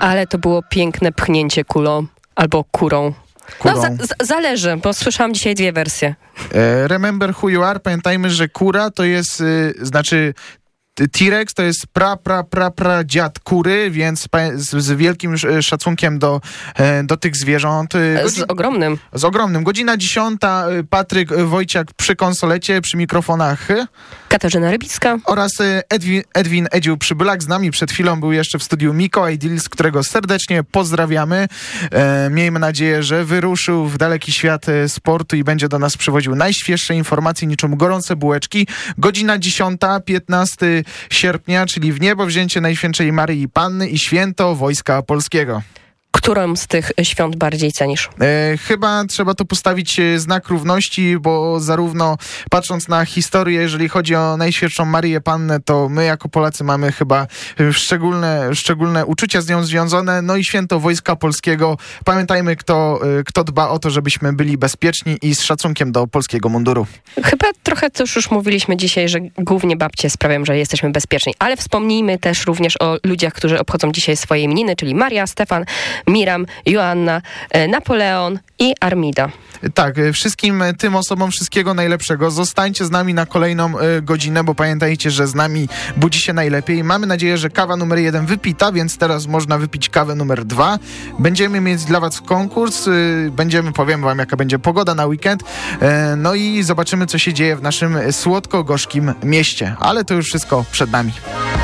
Ale to było piękne pchnięcie kulą albo kurą. No, zależy, bo słyszałam dzisiaj dwie wersje. Remember who you are. Pamiętajmy, że kura to jest, znaczy T-Rex to jest pra dziad kury, więc z wielkim szacunkiem do tych zwierząt. Z ogromnym. Godzina 10. Patryk Wojciak przy konsolecie, przy mikrofonach. Katarzyna Rybicka. Oraz Edwin Edził Przybylak. Z nami przed chwilą był jeszcze w studiu Mikołaj Dils, którego serdecznie pozdrawiamy. Miejmy nadzieję, że wyruszył w daleki świat sportu i będzie do nas przywoził najświeższe informacje niczym gorące bułeczki. Godzina 10, 15 sierpnia, czyli w niebo wzięcie Najświętszej Maryi Panny i święto Wojska Polskiego. Którą z tych świąt bardziej cenisz? Chyba trzeba tu postawić znak równości, bo zarówno patrząc na historię, jeżeli chodzi o Najświętszą Marię Pannę, to my jako Polacy mamy chyba szczególne uczucia z nią związane. No i święto Wojska Polskiego. Pamiętajmy, kto dba o to, żebyśmy byli bezpieczni i z szacunkiem do polskiego munduru. Chyba trochę też już mówiliśmy dzisiaj, że głównie babcie sprawiają, że jesteśmy bezpieczni, ale wspomnijmy też również o ludziach, którzy obchodzą dzisiaj swoje imieniny, czyli Maria, Stefan, Miram, Joanna, Napoleon i Armida. Tak, wszystkim tym osobom wszystkiego najlepszego. Zostańcie z nami na kolejną godzinę, bo pamiętajcie, że z nami budzi się najlepiej. Mamy nadzieję, że kawa numer 1 wypita, więc teraz można wypić kawę numer 2. Będziemy mieć dla was konkurs, powiemy wam, jaka będzie pogoda na weekend, no i zobaczymy, co się dzieje w naszym słodko-gorzkim mieście. Ale to już wszystko przed nami.